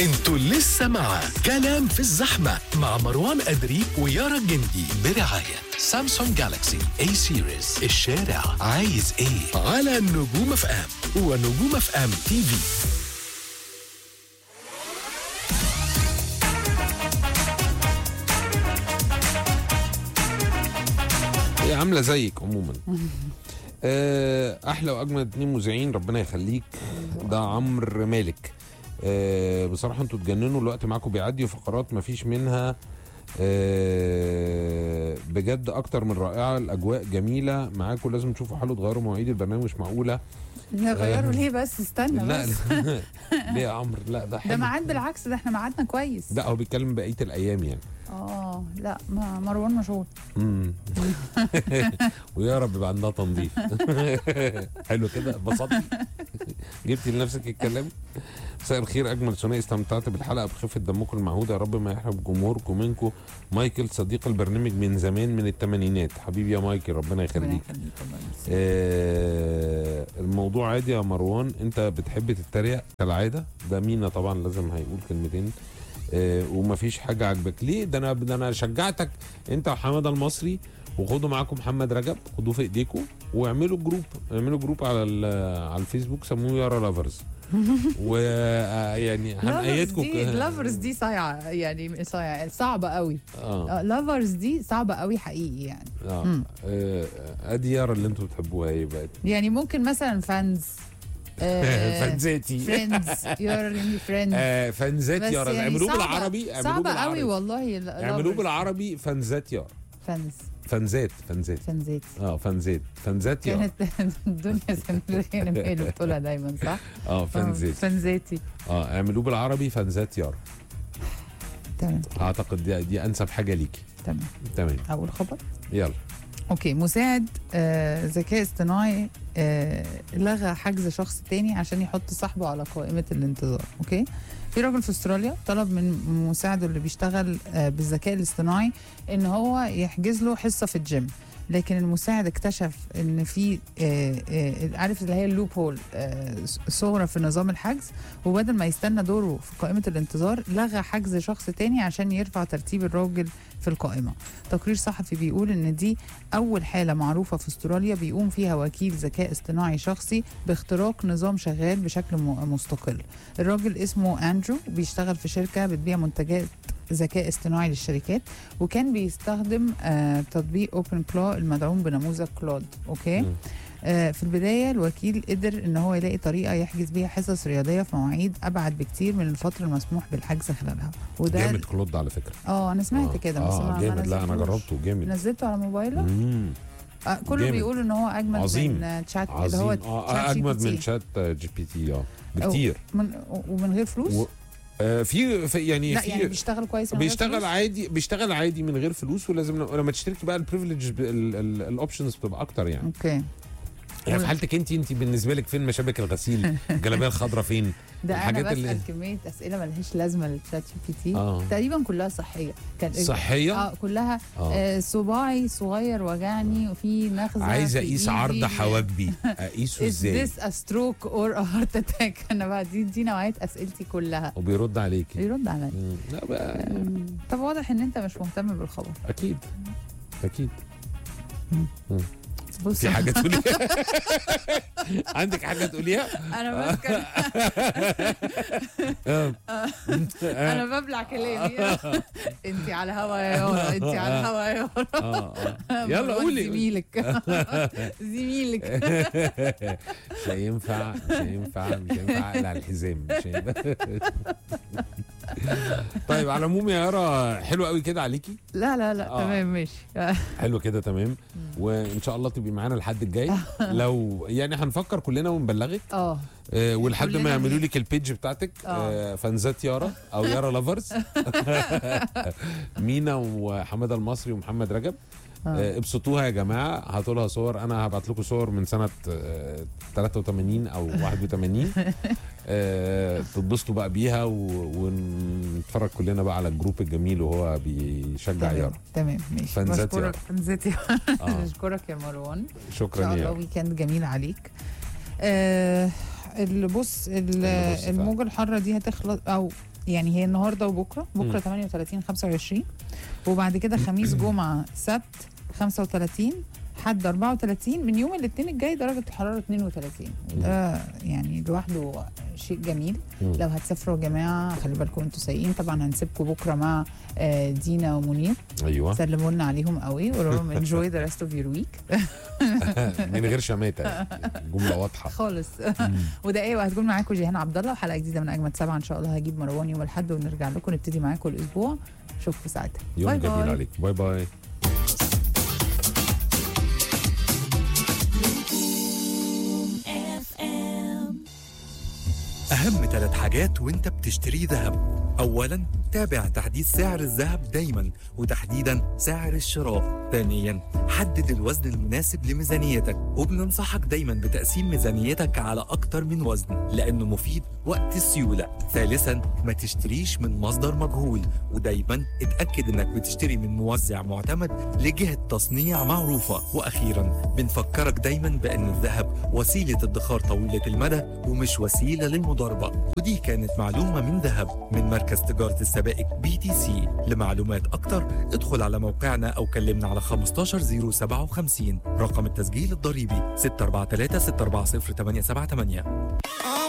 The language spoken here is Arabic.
انتوا لسه مع كلام في الزحمة مع مروان أدري ويارا الجندي برعاية سامسونج جالاكسي A سيريز. الشارع عايز ايه على نجوم اف ام ونجوم اف ام تي في. هي عامله زيك عموما. احلى واجمل 2 مذيعين ربنا يخليك. ده عمرو مالك. بصراحه انتوا تجننوا، الوقت معاكم بيعدي وفقرات ما فيش منها. بجد اكتر من رائعه، الاجواء جميله معاكم، لازم تشوفوا حل تغيروا مواعيد البرنامج، مش معقوله. نغيره ليه بس؟ استنى لا بس. ليه يا عمرو؟ لا ده حلو. ده ميعاد، بالعكس ده احنا ميعادنا كويس. لا هو بيتكلم بقيه الايام يعني. لا مروان مشغول. ويا رب يبقى عندها تنظيف. حلو كده، اتبسطتي؟ جبتي لنفسك الكلام. مساء الخير، اجمل ثنائي، استمتعت بالحلقه بخفه دمكم المعهوده، يا رب ما يحرم جمهوركم منكم. مايكل صديق البرنامج من زمان، من الثمانينات. حبيبي يا مايكل ربنا يخليك. الموضوع عادي يا مروان، انت بتحب تتريق كالعاده. ده مينا طبعا لازم هيقول كلمتين. ومفيش حاجه عاجبك ليه؟ ده انا شجعتك انت وحماده المصري، وخدوا معاكم محمد رجب، خدوه في ايديكم واعملوا جروب على الفيسبوك، سموه يارا لافرز. ويعني هنأيدكم. لافرز دي صايعه يعني، صعبه قوي. لافرز دي صعبه قوي حقيقي يعني. ادي يارا اللي انتم بتحبوها ايه بقى؟ يعني ممكن مثلا فانز. فانزاتي. فريندز يارا فريندز. فانزات يارا، يعني اعملوه بالعربي. صعبه قوي والله. اعملوه بالعربي فانزات يارا. فانزات. فانزات يارا. كانت الدنيا سندرين اللي بتقولها دايما صح؟ فانزاتي. اعملوه بالعربي فانزات يارا. تمام. اعتقد دي انسب حاجه ليكي. تمام. اول خبر. يلا. اوكي، مساعد ذكاء اصطناعي لغى حجز شخص تاني عشان يحط صاحبه على قائمة الانتظار. اوكي، في راجل في استراليا طلب من مساعده اللي بيشتغل بالذكاء الاصطناعي ان هو يحجز له حصة في الجيم، لكن المساعد اكتشف ان في عارف اللي هي اللوب هول، ثغرة في نظام الحجز، وبدل ما يستنى دوره في قائمة الانتظار لغى حجز شخص تاني عشان يرفع ترتيب الراجل في القائمة. تقرير صحفي بيقول ان دي اول حالة معروفة في استراليا بيقوم فيها وكيل ذكاء اصطناعي شخصي باختراق نظام شغال بشكل مستقل. الراجل اسمه أندرو، بيشتغل في شركة بتبيع منتجات ذكاء اصطناعي للشركات، وكان بيستخدم تطبيق اوبن كلا المدعوم بنموذج كلود. اوكي. في البدايه الوكيل قدر ان هو يلاقي طريقه يحجز بيها حصص رياضيه في مواعيد ابعد بكتير من الفتره المسموح بالحجز خلالها. وده جامد كلود على فكره. انا سمعت كده بس ما جامد. لا انا جربته جامد. نزلته على موبايله. كله بيقول ان هو اجمد عظيم. من تشات. هو اجمد من شات جي بي تي بكتير. ومن غير فلوس. في يعني لا في يعني بيشتغل كويس، بيشتغل عادي من غير فلوس، ولازم لما تشتركي بقى البريفليج الاوبشنز بتبقى اكتر يعني. اوكي. يعني في حالتك انت بالنسبه لك فين مشابك الغسيل؟ الجلابيه الخضراء فين؟ ده انا بسال كميه اسئله ملهاش لازمه للشات جي بي تي. تقريبا كلها صحيه. صحيه. كلها. صباعي صغير وجعني وفي نخزه، عايزه اقيس عرض حواجبي، اقيسه ازاي؟ Is this a stroke or a heart attack؟ انا بقى دي نوعيه اسئلتي كلها. وبيرد عليكي. بيرد عليا. لا بقى. طب واضح ان انت مش مهتم بالخبر. اكيد. بص، في حاجه تقوليها؟ عندك حاجه تقوليها؟ انا ماسكه. انا ببلع كلامي. انت على هوا يا يارا، انت على هوا يا يارا. يلا قولي. زميلك. مش هينفع اقلع الحزام. طيب على العموم يا يارا، حلو قوي كده عليكي. لا تمام ماشي. حلو كده تمام. وان شاء الله تبقي معانا الحد الجاي. لو يعني هنفكر كلنا ونبلغك. ولحد ما يعملوا لك البيج بتاعتك فانزات يارا او يارا لافرز. مينا وحماده المصري ومحمد رجب. ابسطوها يا جماعه، هاتوا لها صور. انا هبعت لكم صور من سنه 83 او 81. تتبسطوا بقى بيها ونتفرج كلنا بقى على الجروب الجميل وهو بيشجع يارا. تمام ماشي. فانزات يارا. بشكرك يا مروان. شكرا يا يارا. ويكند جميل عليك. الموجة الحارة دي هتخلص، او يعني هي النهارده وبكره، بكره 38 25، وبعد كده خميس جمعه سبت 35، حد 34، من يوم الاثنين الجاي درجه الحراره 32. وده يعني لوحده شيء جميل. لو هتسافروا يا جماعه خلي بالكم انتوا سايقين. طبعا هنسيبكم بكره مع دينا ومنير. ايوه سلموا لنا عليهم قوي وقولوا لهم enjoy the rest of your week. من غير شماتة، جمله واضحه خالص. وده ايه، وهتكون معاكم جيهان عبد الله وحلقه جديده من اجمد 7 ان شاء الله. هجيب مروان يوم الاحد ونرجع لكم نبتدي معاكم الاسبوع. اشوفكم ساعتها. يوم باي جميل باي. عليك. باي باي. أهم 3 حاجات وانت بتشتري ذهب. أولا، تابع تحديث سعر الذهب دايما، وتحديدا سعر الشراء. ثانيا، حدد الوزن المناسب لميزانيتك، وبننصحك دايما بتقسيم ميزانيتك على أكتر من وزن لأنه مفيد وقت السيولة. ثالثا، ما تشتريش من مصدر مجهول، ودايما اتأكد انك بتشتري من موزع معتمد لجهة تصنيع معروفة. وأخيرا، بنفكرك دايما بأن الذهب وسيلة ادخار طويلة المدى ومش وسيلة للمضاربة. ودي كانت معلومة من ذهب من مركز تجارة السبائك BTC. لمعلومات أكتر ادخل على موقعنا أو كلمنا على 15057. رقم التسجيل الضريبي 643 640 878.